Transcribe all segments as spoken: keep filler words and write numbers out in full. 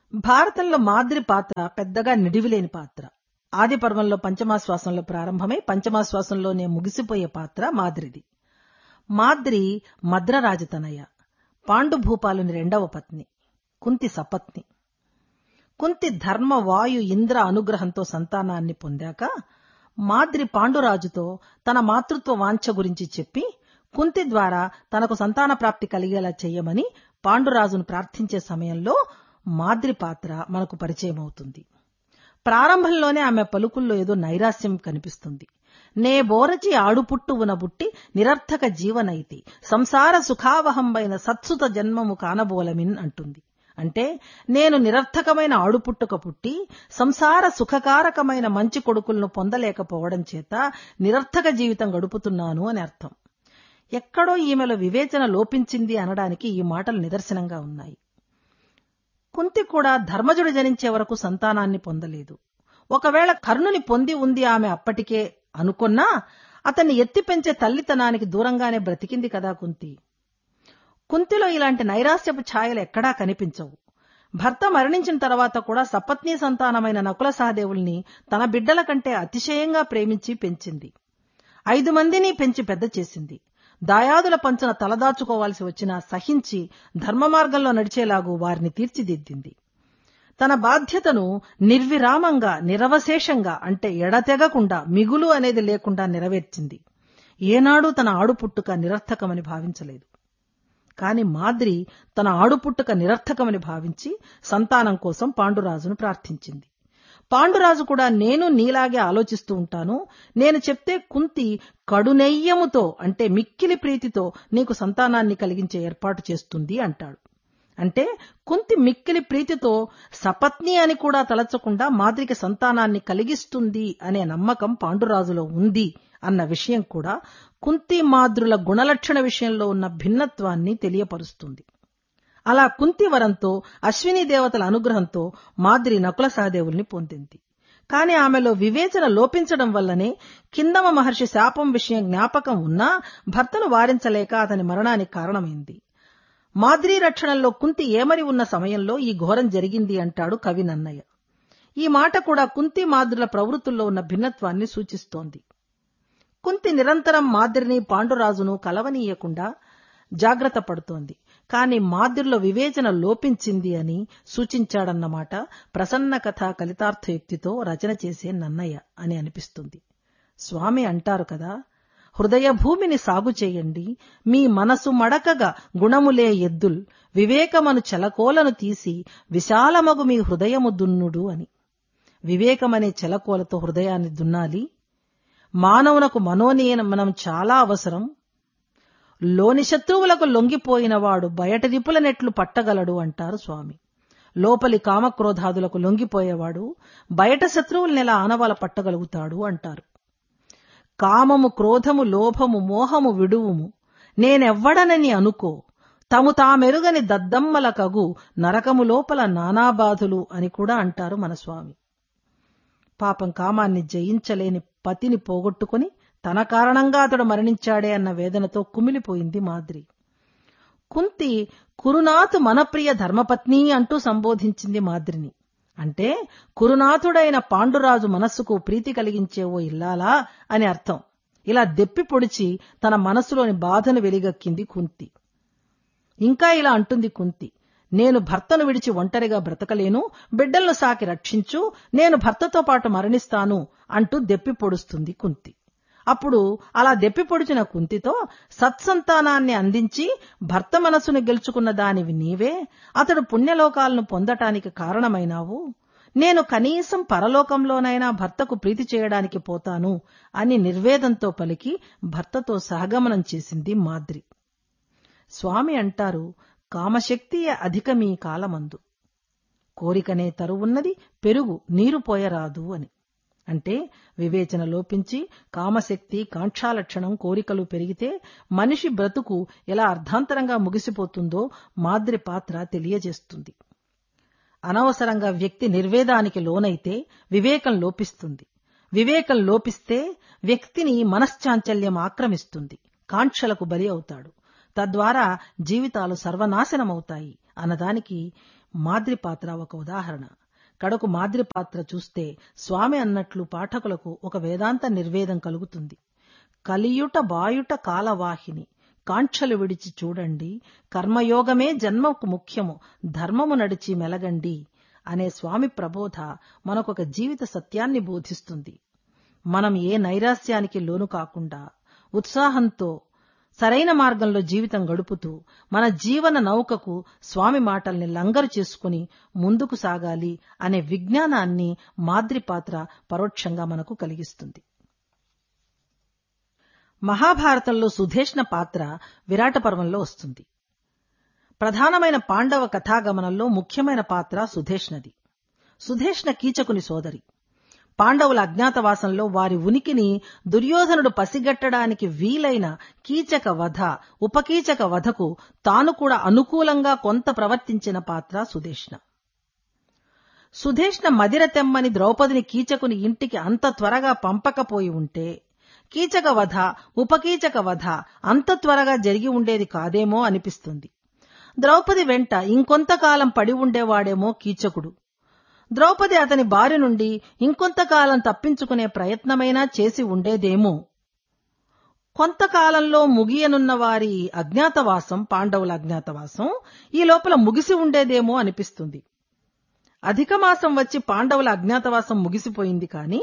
భారతంలో మాద్రి పాత్ర పెద్దగా నిడివిలేని పాత్ర. ఆది పర్వంలో పంచమాశ్వాసంలో ప్రారంభమై పంచమాశ్వాసంలోనే ముగిసిపోయే పాత్ర మాద్రిది. మాద్రి మద్రరాజతనయ, పాండుభూపాలుని రెండవ పత్ని, కుంతి సపత్ని. కుంతి ధర్మ వాయు ఇంద్ర అనుగ్రహంతో సంతానాన్ని పొందాక మాద్రి పాండురాజుతో తన మాతృత్వ వాంఛ గురించి చెప్పి కుంతి ద్వారా తనకు సంతాన ప్రాప్తి కలిగేలా చెయ్యమని పాండురాజును ప్రార్థించే సమయంలో మాద్రి పాత్ర మనకు పరిచయం అవుతుంది. ప్రారంభంలోనే ఆమె పలుకుల్లో ఏదో నైరాస్యం కనిపిస్తుంది. నే బోరచి ఆడుపుట్టువున బుట్టి నిరర్థక జీవనైతి సంసార సుఖావహంబైన సత్సుత జన్మము కానబోలమిన్ అంటుంది. అంటే నేను నిరర్థకమైన ఆడుపుట్టుక పుట్టి సంసార సుఖకారకమైన మంచి కొడుకులను పొందలేకపోవడం చేత నిరర్థక జీవితం గడుపుతున్నాను అని అర్థం. ఎక్కడో ఈమెలో వివేచన లోపించింది అనడానికి ఈ మాటలు నిదర్శనంగా ఉన్నాయి. కుంతి కూడా ధర్మజుడు జనించే వరకు సంతానాన్ని పొందలేదు. ఒకవేళ కర్ణుని పొంది ఉంది ఆమె అప్పటికే అనుకున్నా అతన్ని ఎత్తి పెంచే తల్లితనానికి దూరంగానే బ్రతికింది కదా కుంతి. కుంతిలో ఇలాంటి నైరాస్యపు ఛాయలు ఎక్కడా కనిపించవు. భర్త మరణించిన తర్వాత కూడా సపత్నీ సంతానమైన నకుల సహదేవుల్ని తన బిడ్డల కంటే అతిశయంగా ప్రేమించి పెంచింది. ఐదు మందిని పెంచి పెద్ద చేసింది. దాయాదుల పంచన తలదాచుకోవాల్సి వచ్చినా సహించి ధర్మ మార్గంలో నడిచేలాగూ వారిని తీర్చిదిద్దింది. తన బాధ్యతను నిర్విరామంగా నిరవశేషంగా అంటే ఎడతెగకుండా మిగులు అనేది లేకుండా నెరవేర్చింది. ఏనాడూ తన ఆడుపుట్టుక నిరర్థకమని భావించలేదు. కాని మాద్రి తన ఆడుపుట్టుక నిరర్థకమని భావించి సంతానం కోసం పాండురాజును ప్రార్థించింది. పాండురాజు కూడా నేను నీలాగే ఆలోచిస్తూ ఉంటాను, నేను చెప్తే కుంతి కడునెయ్యముతో అంటే మిక్కిలి ప్రీతితో నీకు సంతానాన్ని కలిగించే ఏర్పాటు చేస్తుంది అంటాడు. అంటే కుంతి మిక్కిలి ప్రీతితో సపత్ని అని కూడా తలచకుండా మాద్రికి సంతానాన్ని కలిగిస్తుంది అనే నమ్మకం పాండురాజులో ఉంది అన్న విషయం కూడా కుంతి మాద్రుల గుణలక్షణ విషయంలో ఉన్న భిన్నత్వాన్ని తెలియపరుస్తుంది. అలా కుంతి వరంతో అశ్విని దేవతల అనుగ్రహంతో మాద్రి నకుల సహదేవుల్ని పొందింది. కాని ఆమెలో వివేచన లోపించడం వల్లనే కిందమ మహర్షి శాపం విషయం జ్ఞాపకం ఉన్నా భర్తను వారించలేక అతని మరణానికి కారణమైంది. మాద్రి రక్షణలో కుంతి ఏమరి ఉన్న సమయంలో ఈ ఘోరం జరిగింది అంటాడు కవి నన్నయ్య. ఈ మాట కూడా కుంతి మాద్రుల ప్రవృత్తుల్లో ఉన్న భిన్నత్వాన్ని సూచిస్తోంది. కుంతి నిరంతరం మాద్రిని పాండురాజును కలవనీయకుండా జాగ్రత్త పడుతోంది. కాని మాద్రిలో వివేచన లోపించింది అని సూచించాడన్నమాట ప్రసన్న కథ కలితార్థయుక్తితో రచన చేసే నన్నయ్య అని అనిపిస్తుంది. స్వామి అంటారు కదా, హృదయ భూమిని సాగు చేయండి, మీ మనసు మడకగా గుణములే ఎద్దుల్, వివేకమను చెలకోలను తీసి విశాలమగు మీ హృదయము దున్నుడు అని. వివేకమనే చెలకోలతో హృదయాన్ని దున్నాలి. మానవునకు మనోనియమనం చాలా అవసరం. లోని శత్రువులకు లొంగిపోయినవాడు బయట రిపుల నెట్లు పట్టగలడు అంటారు స్వామి. లోపలి కామక్రోధాదులకు లొంగిపోయేవాడు బయట శత్రువులనెలా ఆనవాల పట్టగలుగుతాడు అంటారు. కామము క్రోధము లోభము మోహము విడువుము, నేనెవ్వడనని అనుకో, తము తామెరుగని దద్దమ్మల కగు నరకము లోపల నానాబాధులు అని కూడా అంటారు మన స్వామి. పాపం కామాన్ని జయించలేని పతిని పోగొట్టుకుని తన కారణంగా అతడు మరణించాడే అన్న వేదనతో కుమిలిపోయింది మాద్రి. కుంతి కురునాథు మనప్రియ ధర్మపత్ని అంటూ సంబోధించింది మాద్రిని. అంటే కురునాథుడైన పాండురాజు మనస్సుకు ప్రీతి కలిగించే ఓ ఇల్లాలా అని అర్థం. ఇలా దెప్పి పొడిచి తన మనస్సులోని బాధను వెలిగక్కింది కుంతి. ఇంకా ఇలా అంటుంది కుంతి, నేను భర్తను విడిచి ఒంటరిగా బ్రతకలేను, బిడ్డలను సాకి రక్షించు, నేను భర్తతో పాటు మరణిస్తాను అంటూ దెప్పి పొడుస్తుంది కుంతి. అప్పుడు అలా దెప్పి పొడిచిన కుంతితో, సత్సంతానాన్ని అందించి భర్త మనసును గెలుచుకున్న దానివి నీవే, అతడు పుణ్యలోకాలను పొందటానికి కారణమైనావు, నేను కనీసం పరలోకంలోనైనా భర్తకు ప్రీతి చేయడానికి పోతాను అని నిర్వేదంతో పలికి భర్తతో సహగమనం చేసింది మాద్రి. స్వామి అంటారు, కామశక్తియే అధికమీ కాలమందు, కోరికనే తరువున్నది పెరుగు నీరు పోయరాదు అని. అంటే వివేచన లోపించి కామశక్తి కాంక్షాలక్షణం కోరికలు పెరిగితే మనిషి బ్రతుకు ఎలా అర్ధాంతరంగా ముగిసిపోతుందో మాద్రి పాత్ర తెలియజేస్తుంది. అనవసరంగా వ్యక్తి నిర్వేదానికి లోనైతే వివేకం లోపిస్తుంది. వివేకం లోపిస్తే వ్యక్తిని మనశ్చాంచల్యం ఆక్రమిస్తుంది, కాంక్షలకు బలి అవుతాడు. తద్వారా జీవితాలు సర్వనాశనమవుతాయి అన్నదానికి మాద్రి పాత్ర ఒక ఉదాహరణ. కడకు మాద్రి పాత్ర చూస్తే స్వామి అన్నట్లు పాఠకులకు ఒక వేదాంత నిర్వేదం కలుగుతుంది. కలియుట బాయుట కాలవాహిని కాంక్షలు విడిచి చూడండి, కర్మయోగమే జన్మకు ముఖ్యము, ధర్మము నడిచి మెలగండి అనే స్వామి ప్రబోధ మనకొక జీవిత సత్యాన్ని బోధిస్తుంది. మనం ఏ నైరాస్యానికి లోను కాకుండా ఉత్సాహంతో సరైన మార్గంలో జీవితం గడుపుతూ మన జీవన నౌకకు స్వామి మాటల్ని లంగరు చేసుకుని ముందుకు సాగాలి అనే విజ్ఞానాన్ని మాద్రి పాత్ర పరోక్షంగా మనకు కలిగిస్తుంది. మహాభారతంలో సుధేష్ణ పాత్ర విరాట పర్వంలో వస్తుంది. ప్రధానమైన పాండవ కథాగమనంలో ముఖ్యమైన పాత్ర సుధేష్ణది. సుధేష్ణ కీచకుని సోదరి. పాండవుల అజ్ఞాతవాసంలో వారి ఉనికిని దుర్యోధనుడు పసిగట్టడానికి వీలైన కీచక వధ, ఉపకీచక వధకు తాను కూడా అనుకూలంగా కొంత ప్రవర్తించిన పాత్ర సుధేష్ణ. సుధేష్ణ మదిర తెమ్మని ద్రౌపదిని కీచకుని ఇంటికి అంత త్వరగా పంపకపోయి ఉంటే కీచక వధ, ఉపకీచక వధ అంత త్వరగా జరిగి ఉండేది కాదేమో అనిపిస్తుంది. ద్రౌపది వెంట ఇంకొంతకాలం పడి ఉండేవాడేమో కీచకుడు. ద్రౌపది అతని బారి నుండి ఇంకొంతకాలం తప్పించుకునే ప్రయత్నమైనా చేసి ఉండేదేమో. కొంతకాలంలో ముగియనున్న వారి అజ్ఞాతవాసం, పాండవుల అజ్ఞాతవాసం ఈ లోపల ముగిసి ఉండేదేమో అనిపిస్తుంది. అధిక మాసం వచ్చి పాండవుల అజ్ఞాతవాసం ముగిసిపోయింది. కానీ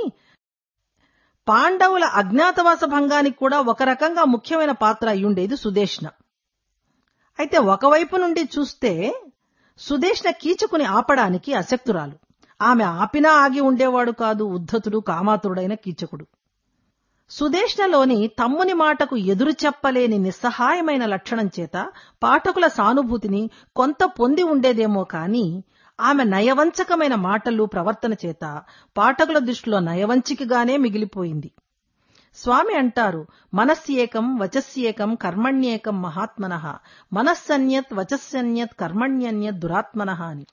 పాండవుల అజ్ఞాతవాస భంగానికి కూడా ఒక రకంగా ముఖ్యమైన పాత్ర అయ్యుండేది సుధేష్ణ. అయితే ఒకవైపు నుండి చూస్తే సుధేష్ణ కీచకుని ఆపడానికి అశక్తురాలు. ఆమె ఆపినా ఆగి ఉండేవాడు కాదు ఉద్ధతుడు, కామాతురుడైన కీచకుడు. సుధేష్ణలోని తమ్ముని మాటకు ఎదురు చెప్పలేని నిస్సహాయమైన లక్షణం చేత పాఠకుల సానుభూతిని కొంత పొంది ఉండేదేమో కానీ ఆమె నయవంచకమైన మాటలు, ప్రవర్తన చేత పాఠకుల దృష్టిలో నయవంచికగానే మిగిలిపోయింది. స్వామి అంటారు, మనస్యేకం వచస్యేకం కర్మణ్యేకం మహాత్మనః, మనస్సన్యత్ వచస్సన్యత్ కర్మణ్యన్యత్ దురాత్మనః అని.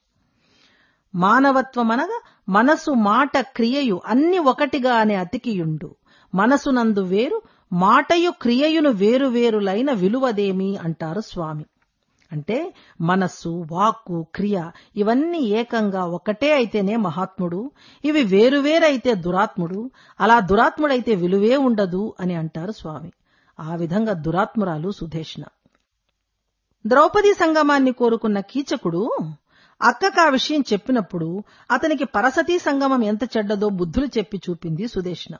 మానవత్వమనగా మనసు, మాట, క్రియయు అన్ని ఒకటిగానే అతికియుండు. మనసునందు వేరు, మాటయు క్రియయును వేరువేరులైన విలువదేమి అంటారు స్వామి. అంటే మనస్సు, వాక్కు, క్రియ ఇవన్నీ ఏకంగా ఒకటే అయితేనే మహాత్ముడు, ఇవి వేరువేరైతే దురాత్ముడు, అలా దురాత్ముడైతే విలువే ఉండదు అని అంటారు స్వామి. ఆ విధంగా దురాత్మురాలు సుధేష్ణ. ద్రౌపదీ సంగమాన్ని కోరుకున్న కీచకుడు అక్కకు ఆ విషయం చెప్పినప్పుడు అతనికి పరసతీ సంగమం ఎంత చెడ్డదో బుద్ధులు చెప్పి చూపింది సుధేష్ణ.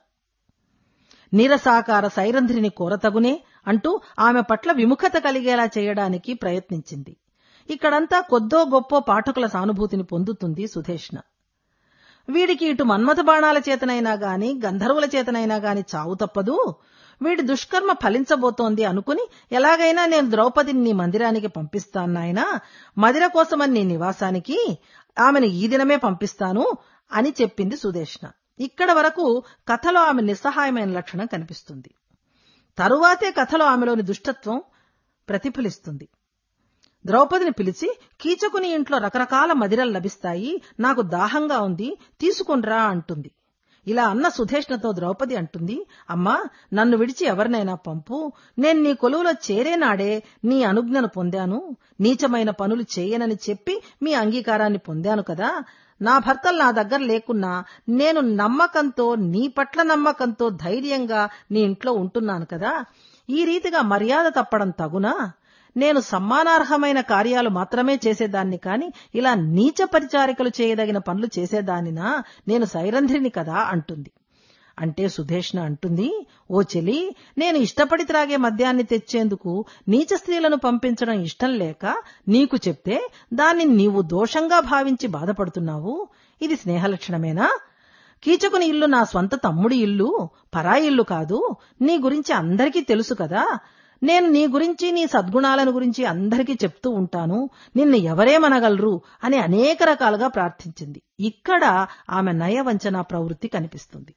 నీరసాకార సైరంధ్రిని కోరతగునే అంటూ ఆమె పట్ల విముఖత కలిగేలా చేయడానికి ప్రయత్నించింది. ఇక్కడంతా కొద్దో గొప్పో పాఠకుల సానుభూతిని పొందుతుంది సుధేష్ణ. వీడికి ఇటు మన్మథ బాణాల చేతనైనా గాని గంధర్వుల చేతనైనా గాని చావు తప్పదు, వీడి దుష్కర్మ ఫలించబోతోంది అనుకుని ఎలాగైనా నేను ద్రౌపదిని నీ మందిరానికి పంపిస్తాను నాయనా, మదిర కోసమని నీ నివాసానికి ఆమెను ఈ దినమే పంపిస్తాను అని చెప్పింది సుధేష్ణ. ఇక్కడ వరకు కథలో ఆమె నిస్సహాయమైన లక్షణం కనిపిస్తుంది. తరువాతే కథలో ఆమెలోని దుష్టత్వం ప్రతిఫలిస్తుంది. ద్రౌపదిని పిలిచి, కీచకుని ఇంట్లో రకరకాల మదిరలు లభిస్తాయి, నాకు దాహంగా ఉంది, తీసుకునిరా అంటుంది. ఇలా అన్న సుధేష్ణతో ద్రౌపది అంటుంది, అమ్మా, నన్ను విడిచి ఎవరినైనా పంపు, నేను నీ కొలువులో చేరేనాడే నీ అనుజ్ఞను పొందాను, నీచమైన పనులు చేయనని చెప్పి మీ అంగీకారాన్ని పొందాను కదా, నా భర్తలు నా దగ్గర లేకున్నా నేను నమ్మకంతో, నీ పట్ల నమ్మకంతో ధైర్యంగా నీ ఇంట్లో ఉంటున్నాను కదా, ఈ రీతిగా మర్యాద తప్పడం తగునా? నేను సమ్మానార్హమైన కార్యాలు మాత్రమే చేసేదాన్ని కాని ఇలా నీచ పరిచారికలు చేయదగిన పనులు చేసేదానినా? నేను సైరంధ్రిని కదా అంటుంది. అంటే సుధేష్ణ అంటుంది, ఓ చెలి, నేను ఇష్టపడి త్రాగే మద్యాన్ని తెచ్చేందుకు నీచ స్త్రీలను పంపించడం ఇష్టం లేక నీకు చెప్తే దాన్ని నీవు దోషంగా భావించి బాధపడుతున్నావు. ఇది స్నేహలక్షణమేనా? కీచకుని ఇల్లు నా స్వంత తమ్ముడి ఇల్లు, పరాయి ఇల్లు కాదు. నీ గురించి అందరికీ తెలుసు కదా, నేను నీ గురించి, నీ సద్గుణాలను గురించి అందరికీ చెప్తూ ఉంటాను, నిన్ను ఎవరేమనగలరు అని అనేక రకాలుగా ప్రార్థించింది. ఇక్కడ ఆమె నయవంచన ప్రవృత్తి కనిపిస్తుంది.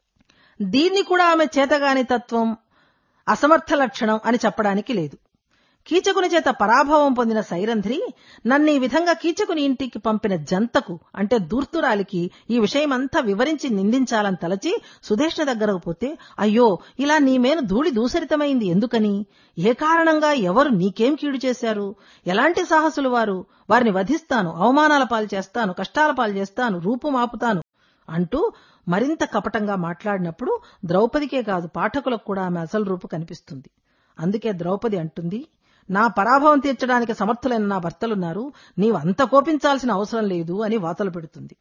దీన్ని కూడా ఆమె చేతగాని తత్వం, అసమర్థ లక్షణం అని చెప్పడానికి లేదు. కీచకుని చేత పరాభవం పొందిన సైరంధ్రి నన్ను ఈ విధంగా కీచకుని ఇంటికి పంపిన జంతకు అంటే దూర్తురాలికి ఈ విషయమంతా వివరించి నిందించాలని తలచి సుధేష్ణ దగ్గరకు పోతే, అయ్యో, ఇలా నీమేను ధూళి దూసరితమైంది ఎందుకని? ఏ కారణంగా? ఎవరు నీకేం కీడు చేశారు? ఎలాంటి సాహసులు వారు? వారిని వధిస్తాను, అవమానాల పాలు చేస్తాను, కష్టాల పాలు చేస్తాను, రూపుమాపుతాను అంటూ మరింత కపటంగా మాట్లాడినప్పుడు ద్రౌపదికే కాదు పాఠకులకు కూడా ఆమె అసలు రూపు కనిపిస్తుంది. అందుకే ద్రౌపది అంటుంది, నా పరాభవం తీర్చడానికి సమర్థులైన నా భర్తలున్నారు, నీవు అంత కోపించాల్సిన అవసరం లేదు అని వాతలు పెడుతుంది.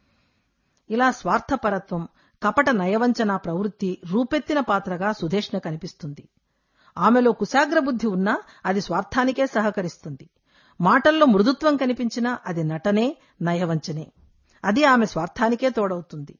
ఇలా స్వార్థపరత్వం, కపట నయవంచన ప్రవృత్తి రూపెత్తిన పాత్రగా సుధేష్ణ కనిపిస్తుంది. ఆమెలో కుశాగ్రబుద్ధి ఉన్నా అది స్వార్థానికే సహకరిస్తుంది. మాటల్లో మృదుత్వం కనిపించినా అది నటనే, నయవంచనే. అది ఆమె స్వార్థానికే తోడవుతుంది.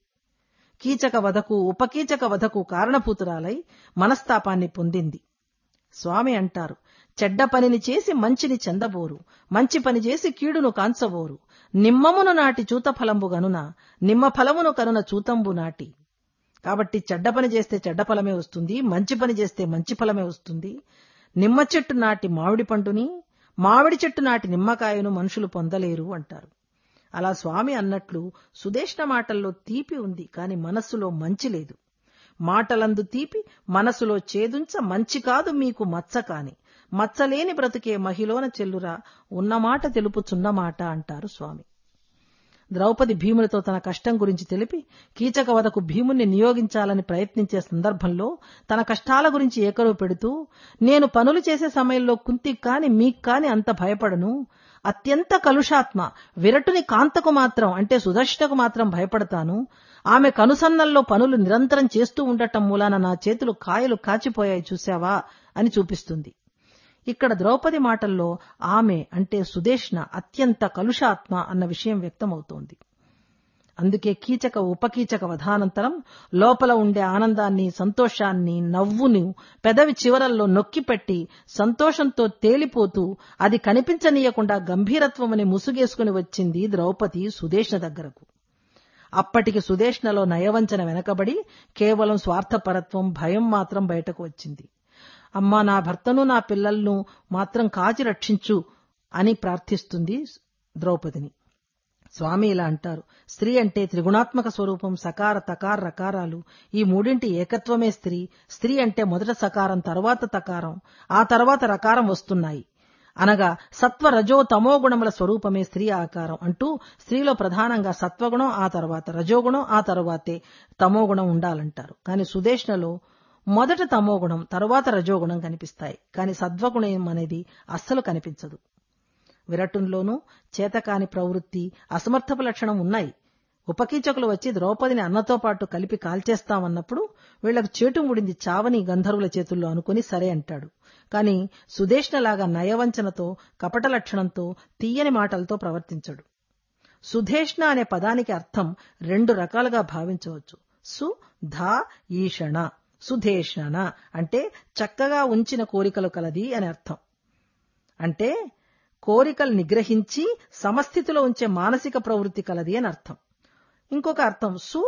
కీచక వధకు, ఉపకీచక వధకు కారణభూతురాలై మనస్తాపాన్ని పొందింది. స్వామి అంటారు, చెడ్డ పనిని చేసి మంచిని చెందబోరు, మంచి పని చేసి కీడును కాంచబోరు, నిమ్మమును నాటి చూతఫలంబు గనున, నిమ్మ ఫలమును కనున చూతంబు నాటి. కాబట్టి చెడ్డ పని చేస్తే చెడ్డ ఫలమే వస్తుంది, మంచి పని చేస్తే మంచి ఫలమే వస్తుంది. నిమ్మ చెట్టు నాటి మామిడి పండుని, మామిడి చెట్టు నాటి నిమ్మకాయను మనుషులు పొందలేరు అంటారు. అలా స్వామి అన్నట్లు సుధేష్ణ మాటల్లో తీపి ఉంది, కాని మనస్సులో మంచి లేదు. మాటలందు తీపి, మనసులో చేదుంచ మంచి కాదు మీకు మచ్చ కాని, మచ్చలేని బ్రతుకే మహిలోన చెల్లురా, ఉన్నమాట తెలుపుచున్నమాట అంటారు స్వామి. ద్రౌపది భీమునితో తన కష్టం గురించి తెలిపి కీచక వధకు భీముణ్ణి నియోగించాలని ప్రయత్నించే సందర్భంలో తన కష్టాల గురించి ఏకరువు పెడుతూ, నేను పనులు చేసే సమయంలో కుంతికి కాని మీకు కాని అంత భయపడను, అత్యంత కలుషాత్మ విరటుని కాంతకు మాత్రం అంటే సుదర్శనకు మాత్రం భయపడతాను. ఆమె కనుసన్నల్లో పనులు నిరంతరం చేస్తూ ఉండటం మూలాన నా చేతులు కాయలు కాచిపోయాయి చూశావా అని చూపిస్తుంది. ఇక్కడ ద్రౌపది మాటల్లో ఆమె అంటే సుధేష్ణ అత్యంత కలుషాత్మ అన్న విషయం వ్యక్తమవుతోంది. అందుకే కీచక ఉపకీచక వధానంతరం లోపల ఉండే ఆనందాన్ని, సంతోషాన్ని, నవ్వును పెదవి చివరల్లో నొక్కిపెట్టి సంతోషంతో తేలిపోతూ అది కనిపించనీయకుండా గంభీరత్వమని ముసుగేసుకుని వచ్చింది ద్రౌపది సుధేష్ణ దగ్గరకు. అప్పటికి సుధేష్ణలో నయవంచన వెనకబడి కేవలం స్వార్థపరత్వం, భయం మాత్రం బయటకు వచ్చింది. అమ్మా, నా భర్తను నా పిల్లలను మాత్రం కాచి రక్షించు అని ప్రార్థిస్తుంది ద్రౌపదిని. స్వామి ఇలా అంటారు, స్త్రీ అంటే త్రిగుణాత్మక స్వరూపం, సకార తకార రకారాలు, ఈ మూడింటి ఏకత్వమే స్త్రీ. స్త్రీ అంటే మొదట సకారం, తర్వాత తకారం, ఆ తర్వాత రకారం వస్తున్నాయి. అనగా సత్వ రజో తమో గుణముల స్వరూపమే స్త్రీ ఆకారం అంటూ స్త్రీలో ప్రధానంగా సత్వగుణం, ఆ తర్వాత రజోగుణం, ఆ తర్వాతే తమోగుణం ఉండాలంటారు. కానీ సుధేష్ణలో మొదట తమోగుణం, తర్వాత రజోగుణం కనిపిస్తాయి, కానీ సత్వగుణం అనేది అస్సలు కనిపించదు. విరటుల్లోనూ చేతకాని ప్రవృత్తి, అసమర్థపు లక్షణం ఉన్నాయి. ఉపకీచకులు వచ్చి ద్రౌపదిని అన్నతో పాటు కలిపి కాల్చేస్తామన్నప్పుడు వీళ్లకు చేటు ముడింది చావని గంధర్వుల చేతుల్లో అనుకుని సరే అంటాడు. కాని సుధేష్ణలాగా నయవంచనతో, కపట లక్షణంతో, తీయని మాటలతో ప్రవర్తించడు. సుధేష్ణ అనే పదానికి అర్థం రెండు రకాలుగా భావించవచ్చు. సు ధా ఈషణ. సుధేష్ణ అంటే చక్కగా ఉంచిన కోరికలు కలది అని అర్థం. అంటే కోరికలు నిగ్రహించి సమస్థితిలో ఉంచే మానసిక ప్రవృత్తి కలది అని అర్థం. ఇంకొక అర్థం సు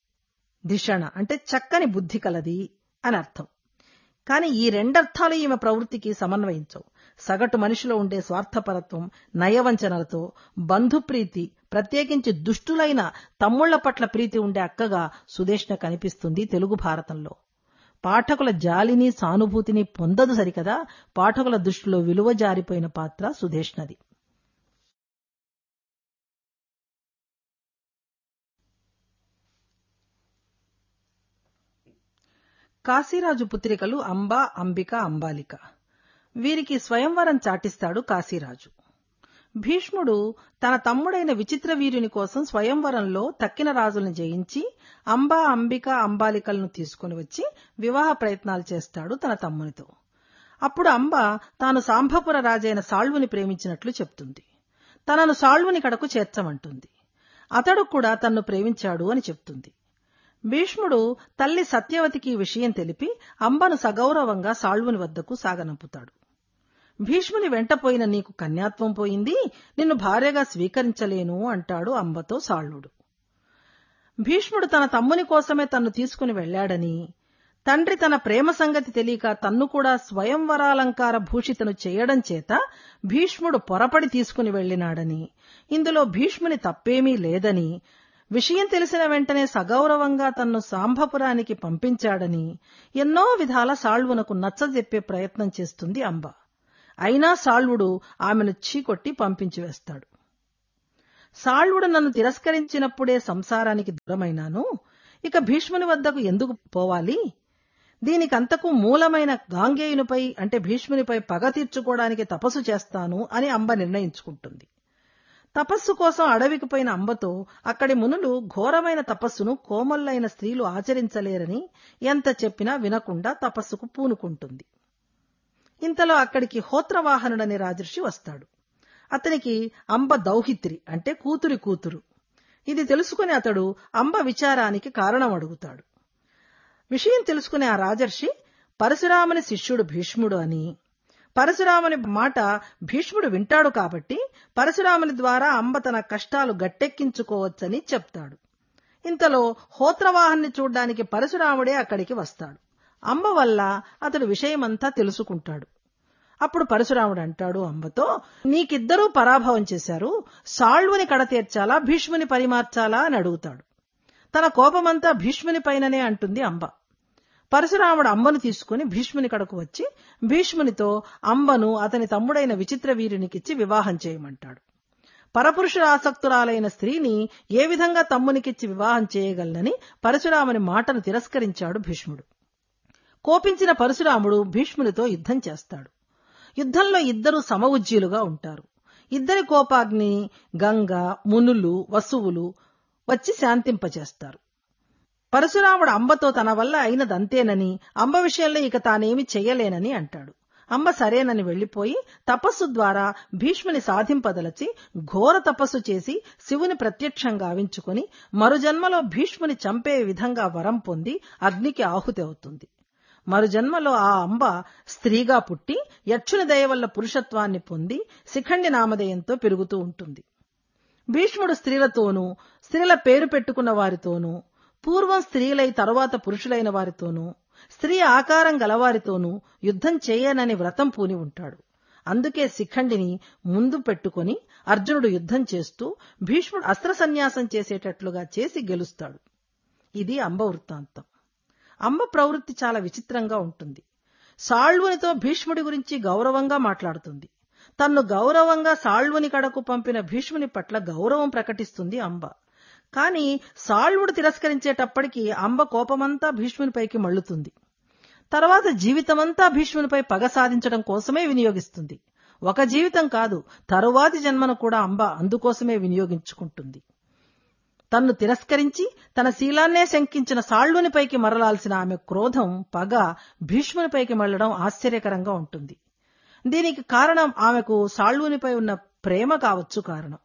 ధిషణ అంటే చక్కని బుద్ధి కలది అని అర్థం. కానీ ఈ రెండర్థాలు ఈమె ప్రవృత్తికి సమన్వయించవు. సగటు మనిషిలో ఉండే స్వార్థపరత్వం, నయవంచనలతో బంధుప్రీతి, ప్రత్యేకించి దుష్టులైన తమ్ముళ్ల పట్ల ప్రీతి ఉండే అక్కగా సుధేష్ణ కనిపిస్తుంది తెలుగు భారతంలో. పాఠకుల జాలిని, సానుభూతిని పొందదు సరికదా, పాఠకుల దృష్టిలో విలువ జారిపోయిన పాత్ర సుధేష్ణది. కాశీరాజు పుత్రికలు అంబ, అంబిక, అంబాలిక. వీరికి స్వయంవరం చాటిస్తాడు కాశీరాజు. భీష్ముడు తన తమ్ముడైన విచిత్రవీర్యుని కోసం స్వయంవరంలో తక్కిన రాజులను జయించి అంబ, అంబిక, అంబాలికలను తీసుకుని వచ్చి వివాహ ప్రయత్నాలు చేస్తాడు తన తమ్మునితో. అప్పుడు అంబ తాను సాంబపుర రాజైన సాళ్వుని ప్రేమించినట్లు చెప్తుంది. తనను సాళ్వుని కడకు చేర్చమంటుంది. అతడు కూడా తన్ను ప్రేమించాడు అని చెప్తుంది. భీష్ముడు తల్లి సత్యవతికి ఈ విషయం తెలిపి అంబను సగౌరవంగా సాళ్వుని వద్దకు సాగనంపుతాడు. భీష్ముని వెంటపోయిన నీకు కన్యాత్వం పోయింది, నిన్ను భార్యగా స్వీకరించలేను అంటాడు అంబతో సాళ్వుడు. భీష్ముడు తన తమ్ముని కోసమే తన్ను తీసుకుని వెళ్లాడని, తండ్రి తన ప్రేమ సంగతి తెలియక తన్ను కూడా స్వయంవరాలంకార భూషితను చేయడం చేత భీష్ముడు పొరపడి తీసుకుని వెళ్లినాడని, ఇందులో భీష్ముని తప్పేమీ లేదని, విషయం తెలిసిన వెంటనే సగౌరవంగా తన్ను సాంబపురానికి పంపించాడని ఎన్నో విధాల సాళ్వునకు నచ్చజెప్పే ప్రయత్నం చేస్తుంది అంబ. అయినా సాళ్వుడు ఆమెను చీకొట్టి పంపించి వేస్తాడు. సాళ్వుడు నన్ను తిరస్కరించినప్పుడే సంసారానికి దూరమైనాను, ఇక భీష్ముని వద్దకు ఎందుకు పోవాలి? దీనికంతకు మూలమైన గాంగేయునిపై అంటే భీష్మునిపై పగ తీర్చుకోవడానికి తపస్సు చేస్తాను అని అంబ నిర్ణయించుకుంటుంది. తపస్సు కోసం అడవికి పోయిన అంబతో అక్కడి మునులు ఘోరమైన తపస్సును కోమల్లైన స్త్రీలు ఆచరించలేరని ఎంత చెప్పినా వినకుండా తపస్సుకు పూనుకుంటుంది. ఇంతలో అక్కడికి హోత్రవాహనుడనే రాజర్షి వస్తాడు. అతనికి అంబ దౌహిత్రి అంటే కూతురి కూతురు. ఇది తెలుసుకుని అతడు అంబ విచారానికి కారణం అడుగుతాడు. విషయం తెలుసుకునే ఆ రాజర్షి పరశురాముని శిష్యుడు భీష్ముడు అని, పరశురాముని మాట భీష్ముడు వింటాడు కాబట్టి పరశురాముని ద్వారా అంబ తన కష్టాలు గట్టెక్కించుకోవచ్చని చెప్తాడు. ఇంతలో హోత్రవాహన్ని చూడ్డానికి పరశురాముడే అక్కడికి వస్తాడు. అంబ వల్ల అతడు విషయమంతా తెలుసుకుంటాడు. అప్పుడు పరశురాముడు అంటాడు అంబతో, నీకిద్దరూ పరాభవం చేశారు, సాళ్వుని కడతీర్చాలా భీష్ముని పరిమార్చాలా అని అడుగుతాడు. తన కోపమంతా భీష్ముని పైననే అంటుంది అంబ. పరశురాముడు అంబను తీసుకుని భీష్ముని కడకు వచ్చి భీష్మునితో అంబను అతని తమ్ముడైన విచిత్ర వీరునికిచ్చి వివాహం చేయమంటాడు. పరపురుషుల ఆసక్తురాలైన స్త్రీని ఏ విధంగా తమ్మునికిచ్చి వివాహం చేయగలనని పరశురాముని మాటను తిరస్కరించాడు భీష్ముడు. కోపించిన పరశురాముడు భీష్మునితో యుద్ధం చేస్తాడు. యుద్ధంలో ఇద్దరు సమఉజ్జీలుగా ఉంటారు. ఇద్దరి కోపాగ్ని గంగ, మునులు, వసువులు వచ్చి శాంతింపచేస్తారు. పరశురాముడు అంబతో తన వల్ల అయినదంతేనని, అంబ విషయంలో ఇక తానేమి చెయ్యలేనని అంటాడు. అంబ సరేనని వెళ్లిపోయి తపస్సు ద్వారా భీష్ముని సాధింపదలచి ఘోర తపస్సు చేసి శివుని ప్రత్యక్షంగా గావించుకుని మరుజన్మలో భీష్ముని చంపే విధంగా వరం పొంది అగ్నికి ఆహుతి అవుతుంది. మరుజన్మలో ఆ అంబ స్త్రీగా పుట్టి యక్షుని దయ వల్ల పురుషత్వాన్ని పొంది శిఖండి నామధేయంతో పెరుగుతూ ఉంటుంది. భీష్ముడు స్త్రీలతోనూ, స్త్రీల పేరు పెట్టుకున్న వారితోనూ, పూర్వం స్త్రీలై తరువాత పురుషులైన వారితోనూ, స్త్రీ ఆకారం గలవారితోనూ యుద్ధం చేయనని వ్రతం పూని ఉంటాడు. అందుకే శిఖండిని ముందు పెట్టుకుని అర్జునుడు యుద్ధం చేస్తూ భీష్ముడు అస్త్ర సన్యాసం చేసేటట్లుగా చేసి గెలుస్తాడు. ఇది అంబ వృత్తాంతం. అంబ ప్రవృత్తి చాలా విచిత్రంగా ఉంటుంది. సాళ్వునితో భీష్ముడి గురించి గౌరవంగా మాట్లాడుతుంది. తన్ను గౌరవంగా సాళ్వుని కడకు పంపిన భీష్ముని పట్ల గౌరవం ప్రకటిస్తుంది అంబ. కాని సాళ్వుడు తిరస్కరించేటప్పటికి అంబ కోపమంతా భీష్మునిపైకి మళ్లుతుంది. తర్వాత జీవితమంతా భీష్మునిపై పగ సాధించడం కోసమే వినియోగిస్తుంది. ఒక జీవితం కాదు, తరువాతి జన్మను కూడా అంబ అందుకోసమే వినియోగించుకుంటుంది. తన్ను తిరస్కరించి తన శీలాన్నే శంకించిన సాళ్వునిపైకి మరలాల్సిన ఆమె క్రోధం, పగ భీష్మునిపైకి మళ్లడం ఆశ్చర్యకరంగా ఉంటుంది. దీనికి కారణం ఆమెకు సాళ్వునిపై ఉన్న ప్రేమ కావచ్చు కారణం.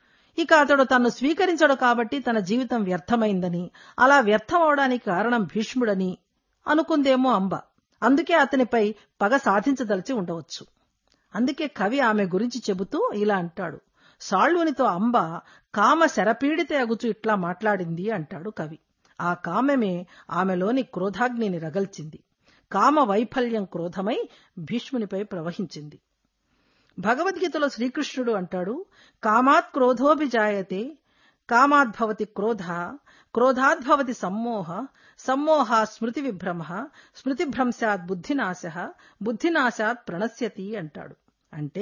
ఇక అతడు తన్ను స్వీకరించడు కాబట్టి తన జీవితం వ్యర్థమైందని, అలా వ్యర్థమవడానికి కారణం భీష్ముడని అనుకుందేమో అంబ. అందుకే అతనిపై పగ సాధించదలిచి ఉండవచ్చు. అందుకే కవి ఆమె గురించి చెబుతూ ఇలా అంటాడు, సాళ్వునితో అంబ కామ శరపీడితే అగుచు ఇట్లా మాట్లాడింది అంటాడు కవి. ఆ కామమే ఆమెలోని క్రోధాగ్నిని రగల్చింది. కామ వైఫల్యం క్రోధమై భీష్మునిపై ప్రవహించింది. భగవద్గీతలో శ్రీకృష్ణుడు అంటాడు, కామాత్ క్రోధోభిజాయతే, కామాద్భవతి క్రోధ, క్రోధాద్భవతి సమ్మోహ, సమ్మోహ స్మృతి విభ్రమ, స్మృతిభ్రంశాత్ బుద్ధినాశ, బుద్ధినాశాత్ ప్రణశ్యతి అంటాడు. అంటే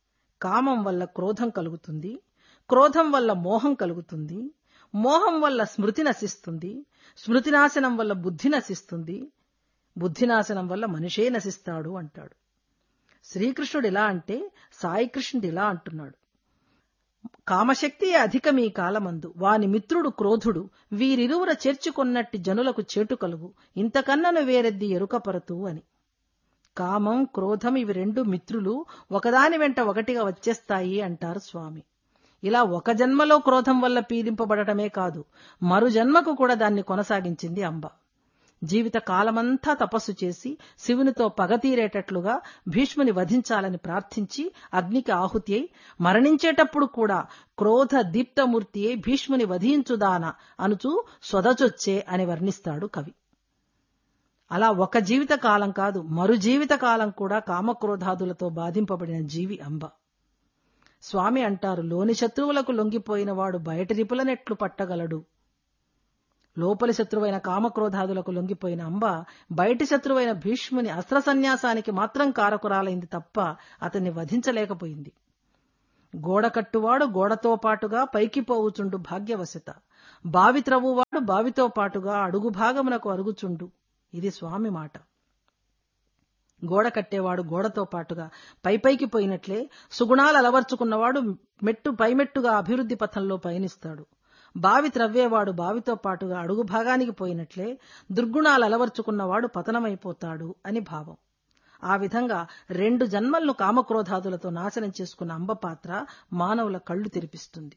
కామం వల్ల క్రోధం కలుగుతుంది, క్రోధం వల్ల మోహం కలుగుతుంది, మోహం వల్ల స్మృతి నశిస్తుంది, స్మృతినాశనం వల్ల బుద్ధి నశిస్తుంది, బుద్ధినాశనం వల్ల మనిషే నశిస్తాడు అంటాడు. శ్రీకృష్ణుడు ఇలా అంటే సాయికృష్ణుడు ఇలా అంటున్నాడు, కామశక్తి అధికమీ కాలమందు, వాని మిత్రుడు క్రోధుడు, వీరిరువుర చేర్చుకొన్నట్టి జనులకు చేటు కలుగు, ఇంతకన్నను వేరెద్ది ఎరుకపరతు అని. కామం, క్రోధం ఇవి రెండు మిత్రులు, ఒకదాని వెంట ఒకటిగా వచ్చేస్తాయి అంటారు స్వామి. ఇలా ఒక జన్మలో క్రోధం వల్ల పీడింపబడటమే కాదు, మరు జన్మకు కూడా దాన్ని కొనసాగించింది అంబ. జీవిత కాలమంతా తపస్సు చేసి శివునితో పగ తీరేటట్లుగా భీష్ముని వధించాలని ప్రార్థించి అగ్నికి ఆహుతి అయి మరణించేటప్పుడు కూడా క్రోధ దీప్తమూర్తియే భీష్ముని వధించుదాన అనుచూ స్వదచొచ్చే అని వర్ణిస్తాడు కవి. అలా ఒక జీవిత కాలం కాదు, మరు జీవిత కాలం కూడా కామక్రోధాదులతో బాధింపబడిన జీవి అంబ. స్వామి అంటారు, లోని శత్రువులకు లొంగిపోయిన వాడు బయటి రిపులనెట్లు పట్టగలడు. లోపలి శత్రువైన కామక్రోధాదులకు లొంగిపోయిన అంబ బయటి శత్రువైన భీష్ముని అస్త్ర సన్యాసానికి మాత్రం కారకురాలైంది తప్ప అతన్ని వధించలేకపోయింది. గోడకట్టువాడు గోడతో పాటుగా పైకి పోవుచుండు భాగ్యవశత, బావి త్రవ్వువాడు బావితో పాటుగా అడుగు భాగమునకు అరుగుచుండు. ఇది స్వామి మాట. గోడ కట్టేవాడు గోడతో పాటుగా పైపైకి పోయినట్లే సుగుణాలు అలవర్చుకున్నవాడు మెట్టు పైమెట్టుగా అభివృద్ధి పథంలో పయనిస్తాడు. బావి త్రవ్వేవాడు బావితో పాటుగా అడుగు భాగానికి పోయినట్లే దుర్గుణాలు అలవర్చుకున్నవాడు పతనమైపోతాడు అని భావం. ఆ విధంగా రెండు జన్మలను కామక్రోధాదులతో నాశనం చేసుకున్న అంబ పాత్ర మానవుల కళ్లు తెరిపిస్తుంది.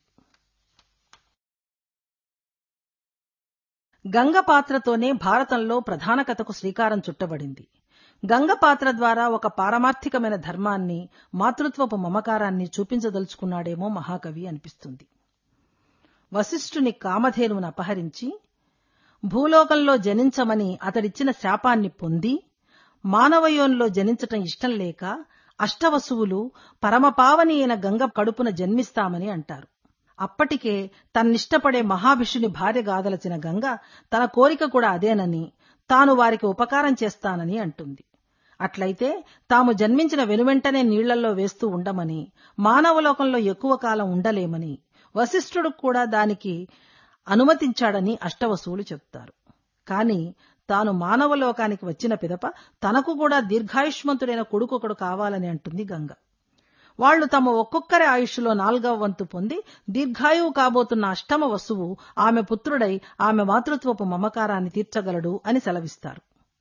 గంగ పాత్రతోనే భారతంలో ప్రధాన కథకు శ్రీకారం చుట్టబడింది. గంగ పాత్ర ద్వారా ఒక పారమార్థికమైన ధర్మాన్ని, మాతృత్వపు మమకారాన్ని చూపించదలుచుకున్నాడేమో మహాకవి అనిపిస్తుంది. వశిష్ఠుని కామధేనువును అపహరించి భూలోకంలో జనించమని అతడిచ్చిన శాపాన్ని పొంది మానవయోనిలో జనించటం ఇష్టం లేక అష్టవసువులు పరమపావని అయిన గంగ కడుపున జన్మిస్తామని అంటారు. అప్పటికే తన్నిష్టపడే మహాభిషుని భార్య గాదలచిన గంగ తన కోరిక కూడా అదేనని, తాను వారికి ఉపకారం చేస్తానని అంటుంది. అట్లయితే తాము జన్మించిన వెనువెంటనే నీళ్లలో వేస్తూ ఉండమని, మానవలోకంలో ఎక్కువ కాలం ఉండలేమని, వశిష్ఠుడు కూడా దానికి అనుమతించాడని అష్టవసువులు చెప్తారు. కాని తాను మానవలోకానికి వచ్చిన పిదప తనకు కూడా దీర్ఘాయుష్మంతుడైన కొడుకొకడు కావాలని అంటుంది గంగ. వాళ్లు తమ ఒక్కొక్కరి ఆయుష్లో నాల్గవ వంతు పొంది దీర్ఘాయువు కాబోతున్న అష్టమ వసువు ఆమె పుత్రుడై ఆమె మాతృత్వపు మమకారాన్ని తీర్చగలడు అని సెలవిస్తారు.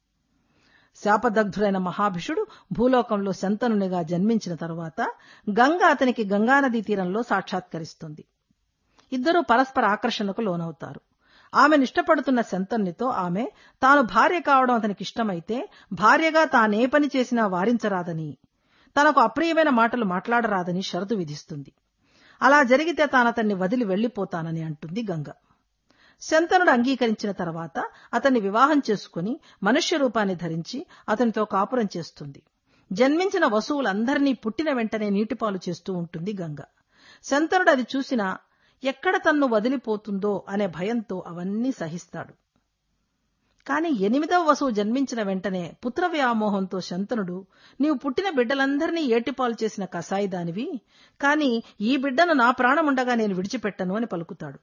శాపదగ్ధుడైన మహాభిషుడు భూలోకంలో శంతనునిగా జన్మించిన తరువాత గంగ అతనికి గంగానదీ తీరంలో సాక్షాత్కరిస్తుంది. ఇద్దరూ పరస్పర ఆకర్షణకు లోనవుతారు. ఆమెనిష్టపడుతున్న శంతనునితో ఆమె తాను భార్య కావడం అతనికి ఇష్టమైతే భార్యగా తానే పని చేసినా వారించరాదని, తనకు అప్రియమైన మాటలు మాట్లాడరాదని షరతు విధిస్తుంది. అలా జరిగితే తానతన్ని వదిలి వెళ్లిపోతానని అంటుంది గంగ. శంతనుడు అంగీకరించిన తర్వాత అతన్ని వివాహం చేసుకుని మనుష్య రూపాన్ని ధరించి అతనితో కాపురం చేస్తుంది. జన్మించిన వసువులందరినీ పుట్టిన వెంటనే నీటిపాలు చేస్తూ ఉంటుంది గంగ. శంతనుడు అది చూసినా ఎక్కడ తన్ను వదిలిపోతుందో అనే భయంతో అవన్నీ సహిస్తాడు. కాని ఎనిమిదవ వసువు జన్మించిన వెంటనే పుత్ర వ్యామోహంతో శంతనుడు, నీవు పుట్టిన బిడ్డలందరినీ ఏటిపాలు చేసిన కసాయిదానివి, కాని ఈ బిడ్డను నా ప్రాణముండగా నేను విడిచిపెట్టను అని పలుకుతాడు.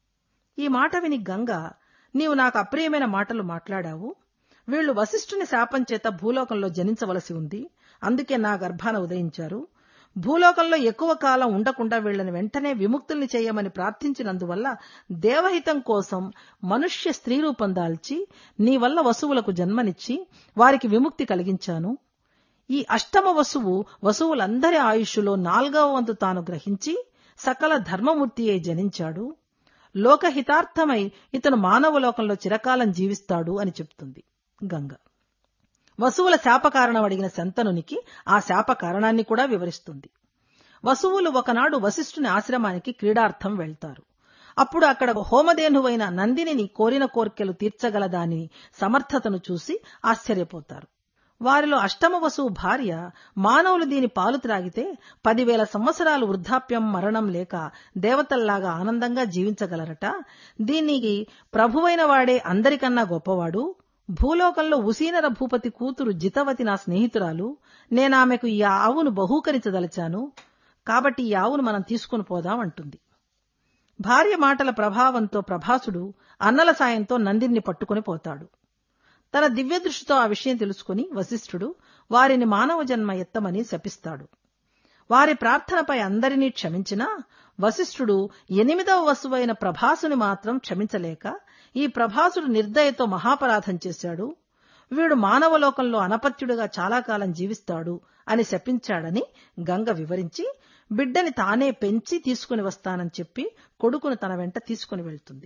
ఈ మాట విని గంగ, నీవు నాకు అప్రియమైన మాటలు మాట్లాడావు, వీళ్లు వశిష్ఠుని శాపం చేత భూలోకంలో జనించవలసి ఉంది, అందుకే నా గర్భాన ఉదయించారు. భూలోకంలో ఎక్కువ కాలం ఉండకుండా వీళ్లను వెంటనే విముక్తుల్ని చేయమని ప్రార్థించినందువల్ల దేవహితం కోసం మనుష్య స్త్రీ రూపం దాల్చి నీ వల్ల వసువులకు జన్మనిచ్చి వారికి విముక్తి కలిగించాను. ఈ అష్టమ వసువు వసువులందరి ఆయుష్లో నాల్గవ వంతు తాను గ్రహించి సకల ధర్మమూర్తి అయి జనించాడు. లోకహితార్థమై ఇతను మానవలోకంలో చిరకాలం జీవిస్తాడు అని చెప్తుంది గంగ. వసువుల శాపకారణం అడిగిన శంతనునికి ఆ శాప కారణాన్ని కూడా వివరిస్తుంది. వసువులు ఒకనాడు వశిష్ఠుని ఆశ్రమానికి క్రీడార్థం వెళ్తారు. అప్పుడు అక్కడ హోమధేనువైన నందినిని కోరిన కోర్కెలు తీర్చగల దాని సమర్థతను చూసి ఆశ్చర్యపోతారు. వారిలో అష్టమ వసువు భార్య, మానవులు దీని పాలు త్రాగితే పదివేల సంవత్సరాలు వృద్ధాప్యం మరణం లేక దేవతల్లాగా ఆనందంగా జీవించగలరట. దీనికి ప్రభువైన వాడే అందరికన్నా గొప్పవాడు. భూలోకంలో ఉసీనర భూపతి కూతురు జితవతి నా స్నేహితురాలు. నేనామెకు ఈ ఆవును బహూకరించదలిచాను, కాబట్టి ఈ ఆవును మనం తీసుకుని పోదాం అంటుంది. భార్య మాటల ప్రభావంతో ప్రభాసుడు అన్నల సాయంతో నందిని పట్టుకుని పోతాడు. తన దివ్య దృష్టితో ఆ విషయం తెలుసుకుని వశిష్ఠుడు వారిని మానవ జన్మ ఎత్తమని శపిస్తాడు. వారి ప్రార్థనపై అందరినీ క్షమించినా వశిష్ఠుడు ఎనిమిదవ వసువైన ప్రభాసుని మాత్రం క్షమించలేక, ఈ ప్రభాసుడు నిర్దయతో మహాపరాధం చేశాడు, వీడు మానవలోకంలో అనపత్యుడిగా చాలా కాలం జీవిస్తాడు అని శపించాడని గంగ వివరించి బిడ్డని తానే పెంచి తీసుకుని వస్తానని చెప్పి కొడుకును తన వెంట తీసుకుని వెళ్తుంది.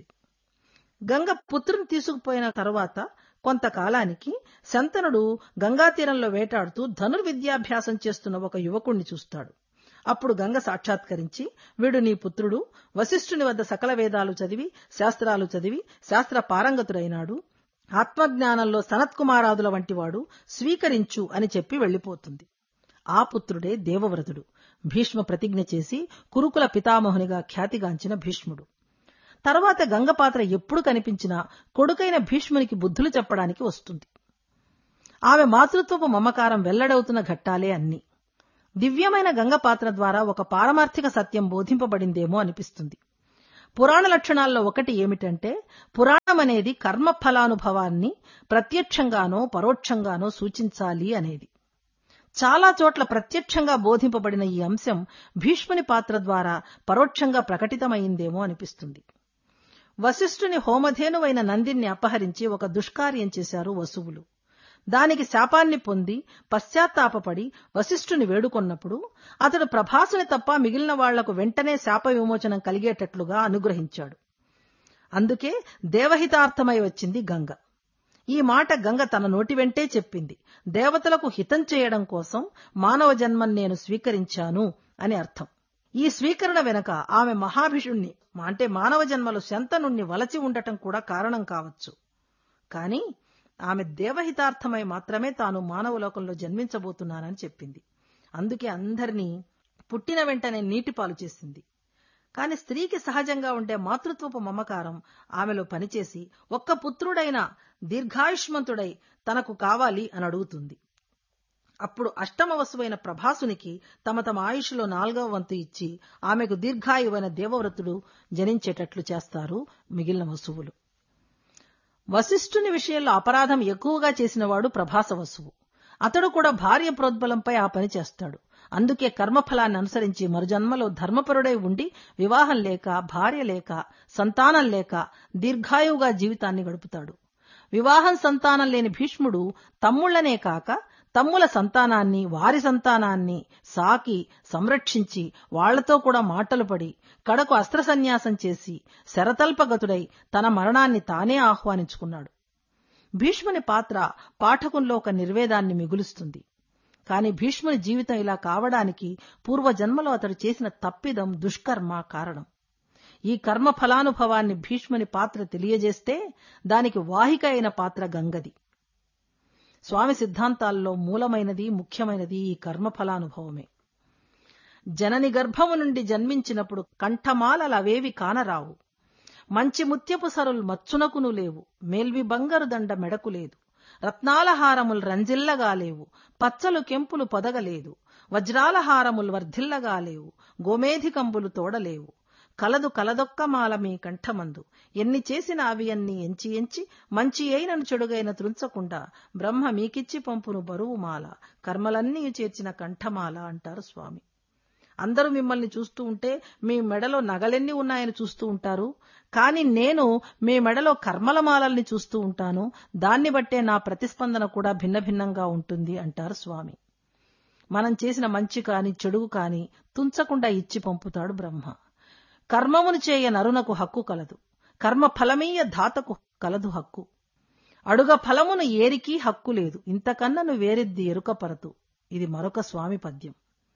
గంగ పుత్రుని తీసుకుపోయిన తరువాత కొంతకాలానికి శంతనుడు గంగాతీరంలో వేటాడుతూ ధనుర్విద్యాభ్యాసం చేస్తున్న ఒక యువకుణ్ణి చూస్తాడు. అప్పుడు గంగ సాక్షాత్కరించి, వీడు నీ పుత్రుడు, వశిష్ఠుని వద్ద సకల వేదాలు చదివి శాస్త్రాలు చదివి శాస్త్ర పారంగతుడైనాడు. ఆత్మజ్ఞానంలో సనత్కుమారాదుల వంటివాడు, స్వీకరించు అని చెప్పి వెళ్లిపోతుంది. ఆ పుత్రుడే దేవవ్రతుడు. భీష్మ ప్రతిజ్ఞ చేసి కురుకుల పితామహునిగా ఖ్యాతిగాంచిన భీష్ముడు. తర్వాత గంగపాత్ర ఎప్పుడు కనిపించినా కొడుకైన భీష్మునికి బుద్ధులు చెప్పడానికి వస్తుంది. ఆమె మాతృత్వపు మమకారం వెల్లడవుతున్న ఘట్టాలే అన్ని. దివ్యమైన గంగపాత్ర ద్వారా ఒక పారమార్థిక సత్యం బోధింపబడిందేమో అనిపిస్తుంది. పురాణ లక్షణాల్లో ఒకటి ఏమిటంటే, పురాణమనేది కర్మఫలానుభవాన్ని ప్రత్యక్షంగానో పరోక్షంగానో సూచించాలి అనేది. చాలా చోట్ల ప్రత్యక్షంగా బోధింపబడిన ఈ అంశం భీష్ముని పాత్ర ద్వారా పరోక్షంగా ప్రకటితమైందేమో అనిపిస్తుంది. వశిష్ఠుని హోమధేనువైన నందిని అపహరించి ఒక దుష్కార్యం చేశారు వసువులు. దానికి శాపాన్ని పొంది పశ్చాత్తాపపడి వశిష్ఠుని వేడుకొన్నప్పుడు అతడు ప్రభాసుని తప్ప మిగిలిన వాళ్లకు వెంటనే శాప విమోచనం కలిగేటట్లుగా అనుగ్రహించాడు. అందుకే దేవహితార్థమై వచ్చింది గంగ. ఈ మాట గంగ తన నోటి వెంటే చెప్పింది. దేవతలకు హితం చేయడం కోసం మానవ జన్మం నేను స్వీకరించాను అని అర్థం. ఈ స్వీకరణ వెనక ఆమె మహాభిషుణ్ణి అంటే మానవ జన్మలు శంతనుణ్ణి వలచి ఉండటం కూడా కారణం కావచ్చు. కాని ఆమె దేవహితార్థమై మాత్రమే తాను మానవలోకంలో జన్మించబోతున్నానని చెప్పింది. అందుకే అందరినీ పుట్టిన వెంటనే నీటిపాలు చేసింది. కాని స్త్రీకి సహజంగా ఉండే మాతృత్వపు మమకారం ఆమెలో పనిచేసి ఒక్క పుత్రుడైన దీర్ఘాయుష్మంతుడై తనకు కావాలి అని అడుగుతుంది. అప్పుడు అష్టమ వసువైన ప్రభాసునికి తమ తమ ఆయుష్లో నాలుగవ వంతు ఇచ్చి ఆమెకు దీర్ఘాయువైన దేవవ్రతుడు జనించేటట్లు చేస్తారు మిగిలిన వసువులు. వశిష్ఠుని విషయంలో అపరాధం ఎక్కువగా చేసినవాడు ప్రభాస వసువు. అతడు కూడా భార్య ప్రోద్బలంపై ఆ పని చేస్తాడు. అందుకే కర్మఫలాన్ని అనుసరించి మరుజన్మలో ధర్మపరుడై ఉండి వివాహం లేక, భార్య లేక, సంతానం లేక దీర్ఘాయువుగా జీవితాన్ని గడుపుతాడు. వివాహం సంతానం లేని భీష్ముడు తమ్ముళ్లనే కాక తమ్ముల సంతానాన్ని, వారి సంతానాన్ని సాకి సంరక్షించి వాళ్లతో కూడా మాటలు పడి కడకు అస్త్ర సన్యాసం చేసి శరతల్పగతుడై తన మరణాన్ని తానే ఆహ్వానించుకున్నాడు. భీష్ముని పాత్ర పాఠకుల్లో ఒక నిర్వేదాన్ని మిగులుస్తుంది. కాని భీష్ముని జీవితం ఇలా కావడానికి పూర్వజన్మలో అతడు చేసిన తప్పిదం, దుష్కర్మ కారణం. ఈ కర్మ ఫలానుభవాన్ని భీష్ముని పాత్ర తెలియజేస్తే దానికి వాహిక అయిన పాత్ర గంగది. స్వామి సిద్ధాంతాల్లో మూలమైనది, ముఖ్యమైనది ఈ కర్మఫలానుభవమే. జనని గర్భము నుండి జన్మించినప్పుడు కంఠమాలలవేవి కానరావు, మంచి ముత్యపు సరుల్ మచ్చునకును లేవు, మేల్వి బంగారు దండ మెడకు లేదు, రత్నాల హారములు రంజిల్లగా లేవు, పచ్చలు కెంపులు పొదగలేదు, వజ్రాల హారములు వర్ధిల్లగా లేవు, గోమేధికంబులు తోడలేవు, కలదు కలదొక్కమాల మీ కంఠమందు, ఎన్ని చేసిన అవి అన్ని ఎంచి ఎంచి మంచి అయినను చెడుగైన త్రుంచకుండా బ్రహ్మ మీకిచ్చి పంపును బరువు మాల, కర్మలన్నీ చేర్చిన కంఠమాల అంటారు స్వామి. అందరూ మిమ్మల్ని చూస్తూ ఉంటే మీ మెడలో నగలెన్ని ఉన్నాయని చూస్తూ ఉంటారు. కాని నేను మీ మెడలో కర్మల మాలల్ని చూస్తూ ఉంటాను. దాన్ని బట్టే నా ప్రతిస్పందన కూడా భిన్న భిన్నంగా ఉంటుంది అంటారు స్వామి. మనం చేసిన మంచి కాని చెడు కాని తుంచకుండా ఇచ్చి పంపుతాడు బ్రహ్మ. కర్మమును చేయ నరునకు హక్కు కలదు, కర్మ ఫలమీయ ధాతకు కలదు హక్కు, అడుగ ఫలమును ఏరికి హక్కు లేదు, ఇంతకన్నను వేరెద్ది ఎరుకపరతు. ఇది మరొక స్వామి పద్యం.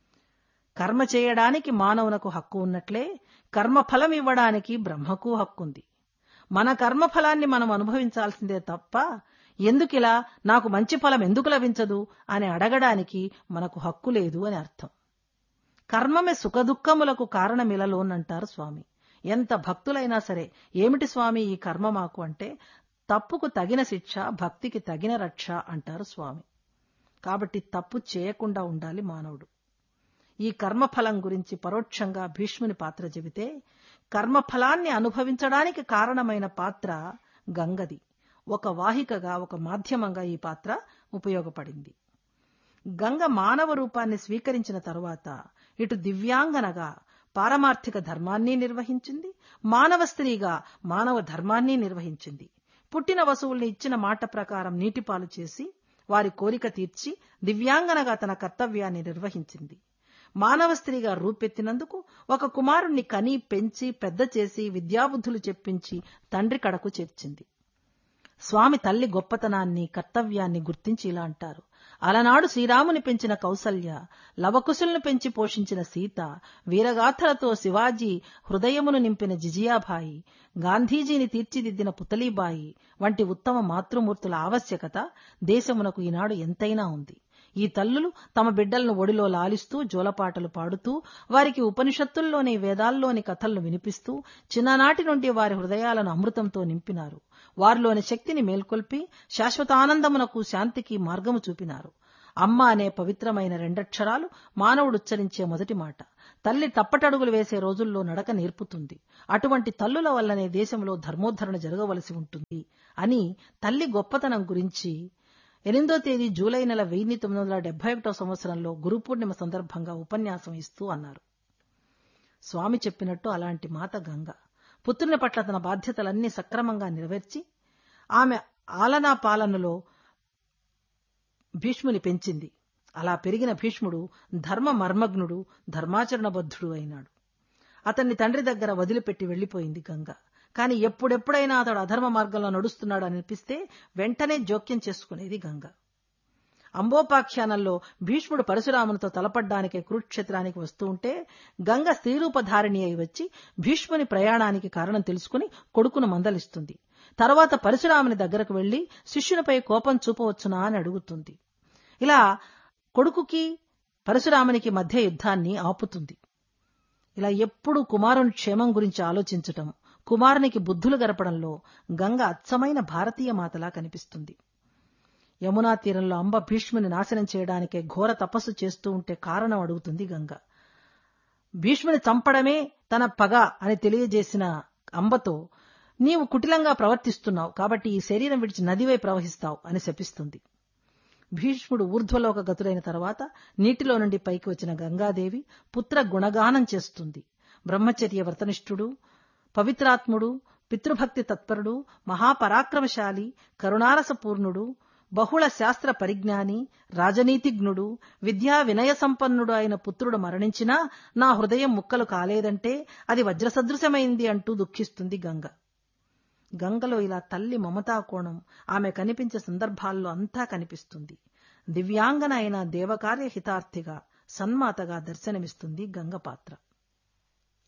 కర్మ చేయడానికి మానవునకు హక్కు ఉన్నట్లే కర్మఫలం ఇవ్వడానికి బ్రహ్మకు హక్కుంది. మన కర్మఫలాన్ని మనం అనుభవించాల్సిందే తప్ప ఎందుకిలా, నాకు మంచి ఫలం ఎందుకు లభించదు అని అడగడానికి మనకు హక్కు లేదు అని అర్థం. కర్మమే సుఖదుఖములకు కారణమిలలోనంటారు స్వామి. ఎంత భక్తులైనా సరే, ఏమిటి స్వామి ఈ కర్మ మాకు అంటే, తప్పుకు తగిన శిక్ష, భక్తికి తగిన రక్ష అంటారు స్వామి. కాబట్టి తప్పు చేయకుండా ఉండాలి మానవుడు. ఈ కర్మఫలం గురించి పరోక్షంగా భీష్ముని పాత్ర చెబితే, కర్మఫలాన్ని అనుభవించడానికి కారణమైన పాత్ర గంగది. ఒక వాహికగా, ఒక మాధ్యమంగా ఈ పాత్ర ఉపయోగపడింది. గంగ మానవ రూపాన్ని స్వీకరించిన తరువాత ఇటు దివ్యాంగనగా పారమార్థిక ధర్మాన్ని నిర్వహించింది, మానవ స్త్రీగా మానవ ధర్మాన్ని నిర్వహించింది. పుట్టిన వసువుల్ని ఇచ్చిన మాట ప్రకారం నీటిపాలు చేసి వారి కోరిక తీర్చి దివ్యాంగనగా తన కర్తవ్యాన్ని నిర్వహించింది. మానవ స్త్రీగా రూపెత్తినందుకు ఒక కుమారుణ్ణి కని పెంచి పెద్ద చేసి విద్యాబుద్ధులు చెప్పించి తండ్రి కడకు చేర్చింది. స్వామి తల్లి గొప్పతనాన్ని, కర్తవ్యాన్ని గుర్తించి ఇలా అంటారు: అలనాడు శ్రీరాముని పెంచిన కౌసల్య, లవకుశులను పెంచి పోషించిన సీత, వీరగాథలతో శివాజీ హృదయమును నింపిన జిజియాబాయి, గాంధీజీని తీర్చిదిద్దిన పుతలీబాయి వంటి ఉత్తమ మాతృమూర్తుల ఆవశ్యకత దేశమునకు ఈనాడు ఎంతైనా ఉంది. ఈ తల్లులు తమ బిడ్డలను ఒడిలో లాలిస్తూ జోలపాటలు పాడుతూ వారికి ఉపనిషత్తుల్లోని వేదాల్లోని కథలను వినిపిస్తూ చిన్ననాటి నుండి వారి హృదయాలను అమృతంతో నింపినారు. వారిలోని శక్తిని మేల్కొల్పి శాశ్వతానందమునకు శాంతికి మార్గము చూపినారు. అమ్మ అనే పవిత్రమైన రెండక్షరాలు మానవుడు ఉచ్చరించే మొదటి మాట. తల్లి తప్పటడుగులు వేసే రోజుల్లో నడక నేర్పుతుంది. అటువంటి తల్లుల వల్లనే దేశంలో ధర్మోద్ధరణ జరగవలసి ఉంటుంది అని తల్లి గొప్పతనం గురించి ఎనిమిదో తేదీ జూలై నెల వెయ్యి తొమ్మిది వందల డెబ్బై ఒకటో సంవత్సరంలో గురు పూర్ణిమ సందర్భంగా ఉపన్యాసం ఇస్తూ అన్నారు. స్వామి చెప్పినట్టు అలాంటి మాత గంగ పుత్రుని పట్ల తన బాధ్యతలన్నీ సక్రమంగా నెరవేర్చి ఆమె ఆలనా పాలనలో భీష్ముని పెంచింది. అలా పెరిగిన భీష్ముడు ధర్మ మర్మజ్ఞుడు, ధర్మాచరణబద్ధుడు అయినాడు. అతన్ని తండ్రి దగ్గర వదిలిపెట్టి వెళ్లిపోయింది గంగ. కాని ఎప్పుడెప్పుడైనా అతడు అధర్మ మార్గంలో నడుస్తున్నాడు అనిపిస్తే వెంటనే జోక్యం చేసుకునేది గంగ. అంబోపాఖ్యానంలో భీష్ముడు పరశురామునితో తలపడ్డానికే కురుక్షేత్రానికి వస్తూ ఉంటే గంగ స్త్రీరూపధారిణి అయి వచ్చి భీష్ముని ప్రయాణానికి కారణం తెలుసుకుని కొడుకును మందలిస్తుంది. తర్వాత పరశురాముని దగ్గరకు వెళ్లి శిష్యునిపై కోపం చూపవచ్చునా అని అడుగుతుంది. ఇలా కొడుకుకి పరశురామునికి మధ్య యుద్ధాన్ని ఆపుతుంది. ఇలా ఎప్పుడూ కుమారుని క్షేమం గురించి ఆలోచించటం, కుమారునికి బుద్ధులు గరపడంలో గంగ అచ్చమైన భారతీయ మాతలా కనిపిస్తుంది. యమునా తీరంలో అంబ భీష్ముని నాశనం చేయడానికే ఘోర తపస్సు చేస్తూ ఉంటే కారణం అడుగుతుంది గంగ. భీష్ముని చంపడమే తన పగ అని తెలియజేసిన అంబతో, నీవు కుటిలంగా ప్రవర్తిస్తున్నావు కాబట్టి ఈ శరీరం విడిచి నదివై ప్రవహిస్తావు అని శపిస్తుంది. భీష్ముడు ఊర్ధ్వలోక గతులైన తర్వాత నీటిలో నుండి పైకి వచ్చిన గంగాదేవి పుత్ర గుణగానం చేస్తుంది. బ్రహ్మచర్య వ్రతనిష్ఠుడు, పవిత్రాత్ముడు, పితృభక్తి తత్పరుడు, మహాపరాక్రమశాలి, కరుణారసపూర్ణుడు, బహుళ శాస్త్ర పరిజ్ఞాని, రాజనీతిజ్ఞుడు, విద్యా వినయ సంపన్నుడు అయిన పుత్రుడు మరణించినా నా హృదయం ముక్కలు కాలేదంటే అది వజ్రసదృశమైంది అంటూ దుఃఖిస్తుంది గంగ. గంగలో ఇలా తల్లి మమతా కోణం ఆమె కనిపించే సందర్భాల్లో అంతా కనిపిస్తుంది. దివ్యాంగన అయిన దేవకార్య హితార్థిగా, సన్మాతగా దర్శనమిస్తుంది గంగ పాత్ర.